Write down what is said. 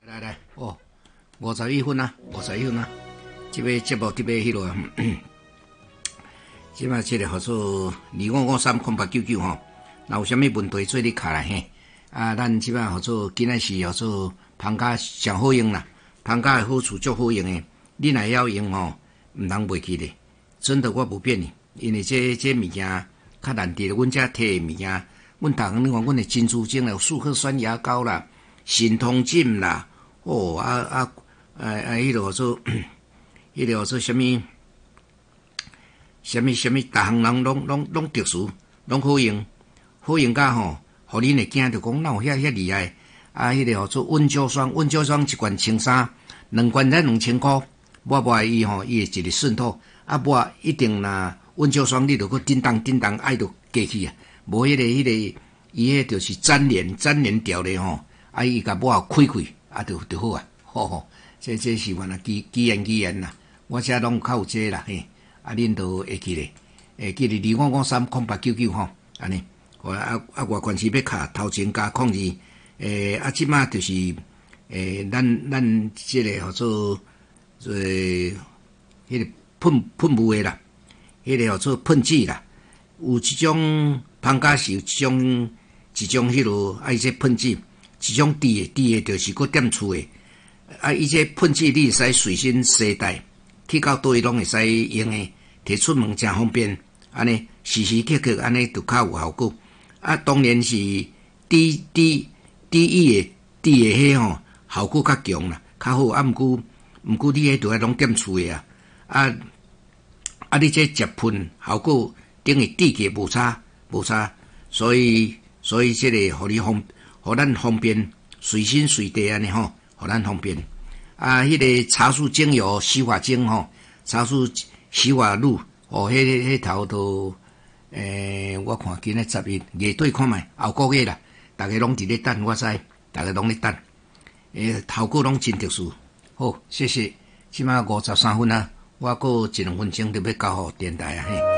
来哦，51分啊，51分啊！这个节目这个迄落，即摆这个号做25530899吼，若有啥物问题做你卡来嘿。啊，咱即摆号做今仔是号做芳家上好用啦，芳家的好处足好用的，你若晓用吼，毋通袂记咧。真的我无骗你，因为这物件较难得，阮遮摕的物件，阮逐项你看，阮的珍珠精啦、素克酸牙膏啦、神通镜啦，哦迄个做，迄个做啥物，逐项人拢特殊，拢好用，好用甲吼，互恁会惊着讲哪有遐厉害。啊，迄个做温胶霜一罐清衫，2罐才2000块，抹伊吼，伊会一日渗透。啊，抹一定若温胶霜，你着去叮当，爱着过去啊。无迄个，伊迄就是粘连掉咧吼。啊，伊甲抹开，啊，就好啊。吼，这是原来基言啦。我遮拢较有这啦嘿。啊，恁都会记咧。记咧25530899吼，安尼。外关系要卡头前加02。即马就是咱即个号做迄个喷雾的啦，迄个号做喷剂啦，有即种芳家是有一种迄落伊这喷剂，一种滴的，就是搁点厝的。啊，伊这喷剂你会使随身携带，去到倒位拢会使用的，摕出门真方便。安尼时刻安尼就较有效果。啊，当然是滴液的迄吼效果较强啦，较好。啊，毋过你迄都爱拢点厝的啊。你这接喷效果等于滴价无差，所以这个互咱方便，随身随地安尼吼，互咱方便。啊，迄个茶树精油、洗发精吼，茶树洗发露，哦，迄头都我看今仔11月底看卖，后个月啦，大家拢伫咧等，我知，大家拢咧等，效果拢真特殊。好，谢谢。即马53分啊，我还有1-2分钟就要交互电台啊嘿。